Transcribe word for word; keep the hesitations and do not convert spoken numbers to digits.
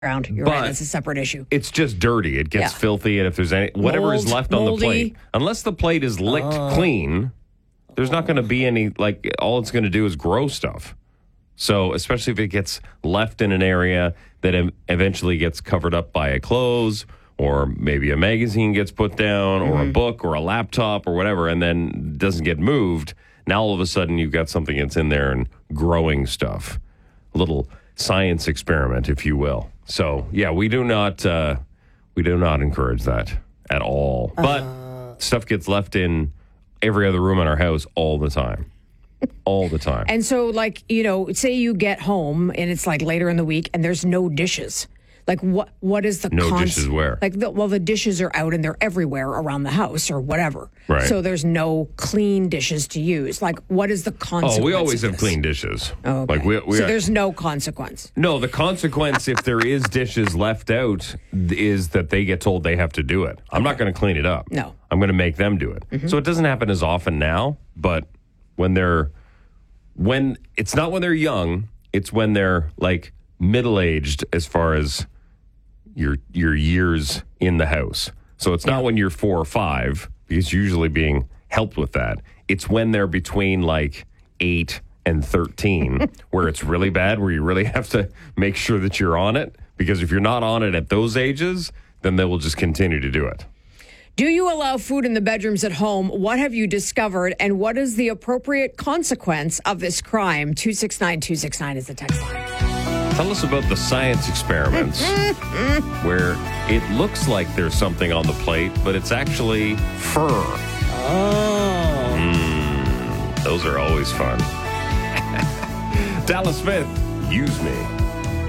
around. You're But right. That's a separate issue. It's just dirty. It gets Yeah. filthy, and if there's any whatever is Mold, left on the moldy. plate, unless the plate is licked Oh. clean, there's not going to be any, like, all it's going to do is grow stuff. So, especially if it gets left in an area that ev- eventually gets covered up by a clothes, or maybe a magazine gets put down, or a book, or a laptop, or whatever, and then doesn't get moved, now all of a sudden you've got something that's in there and growing stuff. A little science experiment, if you will. So, yeah, we do not uh, we do not encourage that at all. But Uh. stuff gets left in every other room in our house all the time. All the time. And so, like, you know, say you get home and it's like later in the week and there's no dishes. Like, what? What is the No cons- dishes where? Like, the, well, the dishes are out and they're everywhere around the house or whatever. Right. So there's no clean dishes to use. Like, what is the consequence? Oh, we always of have this? clean dishes. Oh, okay. Like we, we so are- there's no consequence. No, the consequence if there is dishes left out is that they get told they have to do it. I'm not going to clean it up. No. I'm going to make them do it. Mm-hmm. So it doesn't happen as often now, but when they're when it's not when they're young, it's when they're like middle-aged as far as your your years in the house. So it's not when you're four or five, because you're usually being helped with that. It's when they're between like eight and thirteen, where it's really bad, where you really have to make sure that you're on it. Because if you're not on it at those ages, then they will just continue to do it. Do you allow food in the bedrooms at home? What have you discovered? And what is the appropriate consequence of this crime? two six nine two six nine is the text line. Tell us about the science experiments where it looks like there's something on the plate, but it's actually fur. Oh. Mm, those are always fun. Dallas Smith, use me.